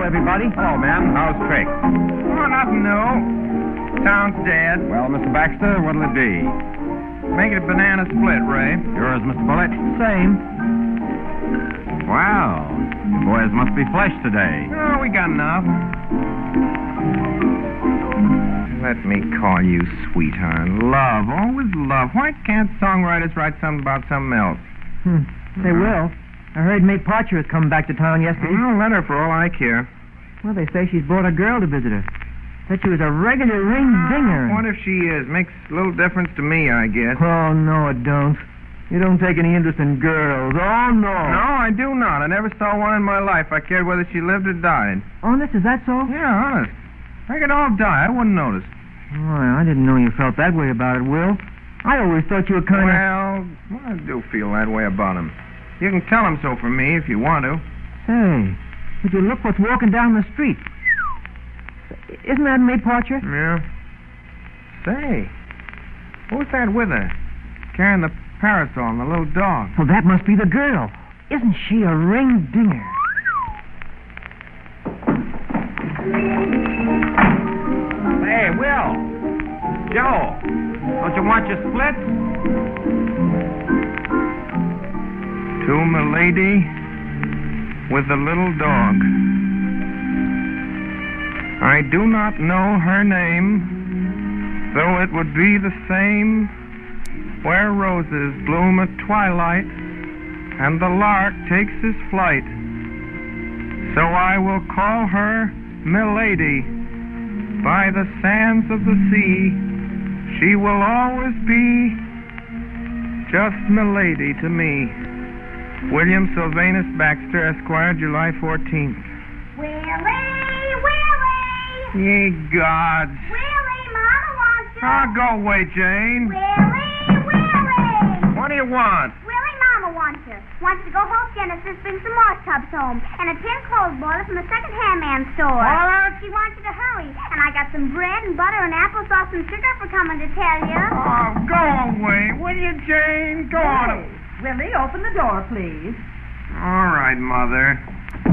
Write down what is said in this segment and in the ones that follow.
everybody. Hello, ma'am. How's Trick? Oh, nothing new. Town's dead. Well, Mr. Baxter, what'll it be? Make it a banana split, Ray. Yours, Mr. Bullitt? Same. Wow. You boys must be flesh today. Oh, we got enough. Let me call you sweetheart. Love, always love. Why can't songwriters write something about something else? They will. I heard May Parcher is coming back to town yesterday. Well, let her for all I care. Well, they say she's brought a girl to visit her. Said she was a regular ring-dinger. What if she is? Makes a little difference to me, I guess. Oh, no, it don't. You don't take any interest in girls. Oh, no. No, I do not. I never saw one in my life. I cared whether she lived or died. Honest, is that so? Yeah, honest. They could all die. I wouldn't notice. Oh, I didn't know you felt that way about it, Will. I always thought you were kind of... Well, I do feel that way about him. You can tell him so for me if you want to. Say, would you look what's walking down the street? Isn't that May Parcher? Yeah. Say, who's that with her? Carrying the parasol and the little dog. Well, that must be the girl. Isn't she a ring-dinger? Hey, Will. Joe. Don't you want your splits? To Milady with the little dog. I do not know her name, though it would be the same where roses bloom at twilight and the lark takes his flight. So I will call her Milady. By the sands of the sea, she will always be just Milady to me. William Sylvanus Baxter, Esquire, July 14th. Willie! Ye gods. Willie, Mama wants you. Oh, go away, Jane. Willie! What do you want? Willie, Mama wants you. Wants to go home, Genesis, bring some wash tubs home, and a tin cold boiler from the second-hand man store. What? She wants you to hurry, and I got some bread and butter and applesauce and sugar for coming to tell you. Oh, go away, will you, Jane? Go on. Willie, open the door, please. All right, Mother.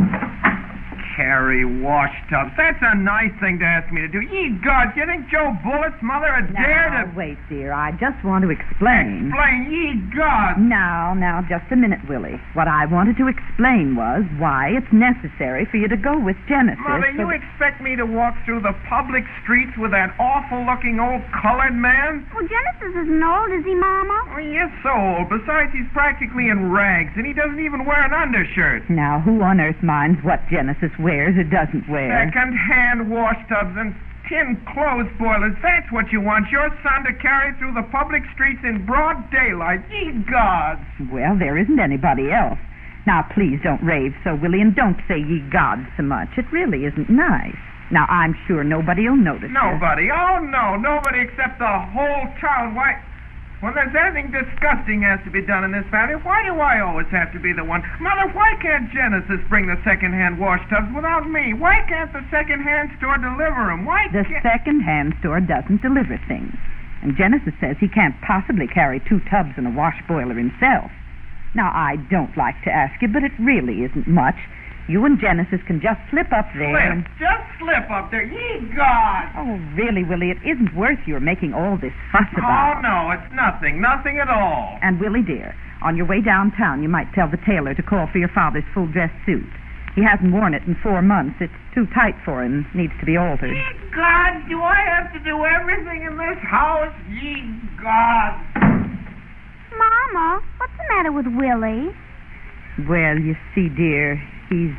Carry wash tubs. That's a nice thing to ask me to do. Ye gods, you think Joe Bullitt's mother would dare to... Now, wait, dear. I just want to explain. Explain, ye gods. Now, just a minute, Willie. What I wanted to explain was why it's necessary for you to go with Genesis. Mother, you expect me to walk through the public streets with that awful-looking old colored man? Well, Genesis isn't old, is he, Mama? Oh, he is so old. Besides, he's practically in rags, and he doesn't even wear an undershirt. Now, who on earth minds what Genesis wears or doesn't wear? Second-hand wash tubs and tin clothes boilers. That's what you want your son to carry through the public streets in broad daylight. Ye gods. Well, there isn't anybody else. Now, please don't rave so, Willie, and don't say ye gods so much. It really isn't nice. Now, I'm sure nobody'll notice Nobody? Oh, no. Nobody except the whole town. Why... When there's anything disgusting has to be done in this family, why do I always have to be the one? Mother, why can't Genesis bring the second-hand wash tubs without me? Why can't the second-hand store deliver them? The second-hand store doesn't deliver things. And Genesis says he can't possibly carry 2 tubs and a wash boiler himself. Now, I don't like to ask you, but it really isn't much. You and Genesis can just slip up there. Just slip up there. Ye gods! Oh, really, Willie, it isn't worth your making all this fuss Oh, about. no, it's nothing. Nothing at all. And, Willie, dear, on your way downtown, you might tell the tailor to call for your father's full-dress suit. He hasn't worn it in 4 months. It's too tight for him. Needs to be altered. Ye gods, do I have to do everything in this house? Ye gods! Mama, what's the matter with Willie? Well, you see, dear, he's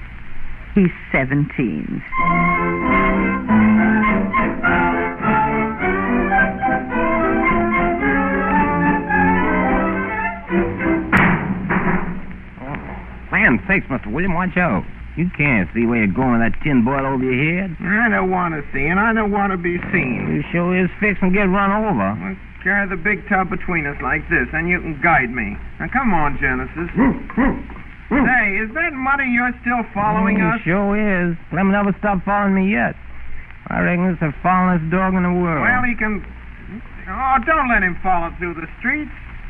17. Land sakes, Mr. William, watch out. You can't see where you're going with that tin boil over your head. I don't want to see, and I don't want to be seen. You sure is fixing to get run over. Let's carry the big tub between us like this, and you can guide me. Now, come on, Genesis. Say, is that muddy you're still following us? Sure is. Clem never stopped following me yet. I reckon it's the followingest dog in the world. Well, he can... Oh, don't let him follow through the streets.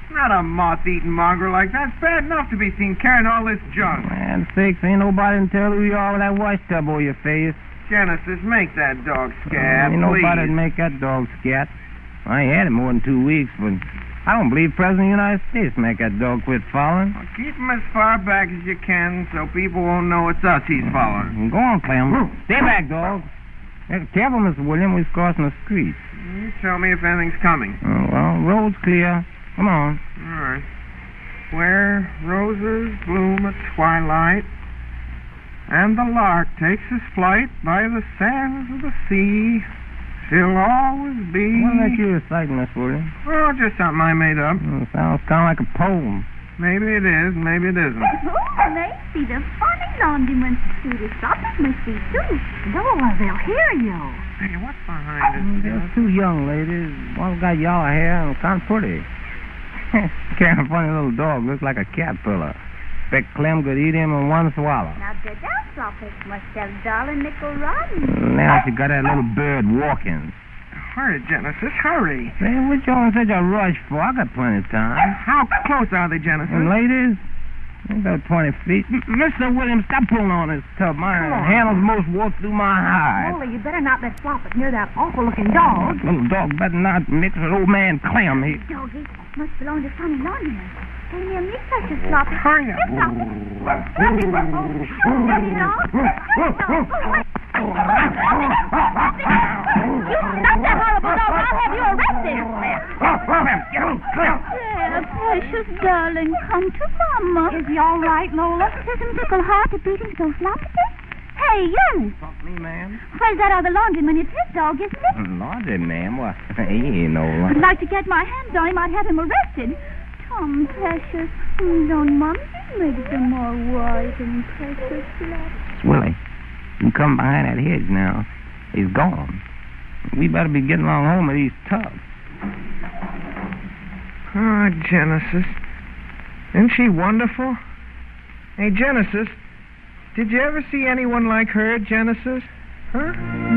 Not a moth-eating mongrel like that. It's bad enough to be seen carrying all this junk. Man sakes, ain't nobody can tell who you are with that wash tub over your face. Genesis, make that dog scat, Ain't nobody please. to make that dog scat. I ain't had it more than 2 weeks, but I don't believe President of the United States make that dog quit following. Well, keep him as far back as you can so people won't know it's us he's following. Go on, Clem. Stay back, dog. Careful, Mr. William. We're crossing the street. You tell me if anything's coming. Well, road's clear. Come on. All right. Where roses bloom at twilight, and the lark takes his flight by the sands of the sea, she'll always be... What that you reciting, Miss William? Oh, just something I made up. Sounds kind of like a poem. Maybe it is, maybe it isn't. Oh, they see the funny laundryman. See the shoppers must be too. Lola, they'll hear you. Hey, what's behind it? There's 2 young ladies. One got yellow hair and kind of pretty. Carrying a funny little dog. Looks like a caterpillar. Bet Clem could eat him in one swallow. Now, the Floppers must have darling nickel rotten. Now she got that little bird walking. Hurry, Genesis, hurry. Say, what you in such a rush for? I got plenty of time. How close are they, Genesis? And ladies, about 20 feet. Mr. Williams, stop pulling on this tub. My handles most walk through my hide. Lola, you better not let Floppers near that awful-looking dog. Little dog better not mix with old man Clem. He... Doggy must belong to Sonny Laundryman. Stay near me, precious Floppers. Hurry up. You stop that horrible dog, I'll have you arrested. There, precious darling, come to Mama. Is he all right, Lola? Does him tickle hard to beat him so sloppy? Hey, you! Talk to me, ma'am. Well, that other laundryman, it's his dog, isn't it? Laundry, ma'am? Well, he ain't no... I'd like to get my hands on him. I'd have him arrested. Tom, precious. Don't Mom just make them all white and precious black. Willie, you come behind that hedge now. He's gone. We better be getting along home with these tubs. Oh, Genesis. Isn't she wonderful? Hey, Genesis, did you ever see anyone like her, Genesis? Huh?